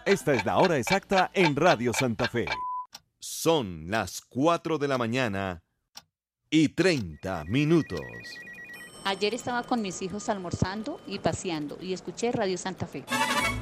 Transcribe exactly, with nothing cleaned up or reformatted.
Esta es la hora exacta en Radio Santa Fe. Son las cuatro de la mañana y treinta minutos. Ayer estaba con mis hijos almorzando y paseando y escuché Radio Santa Fe.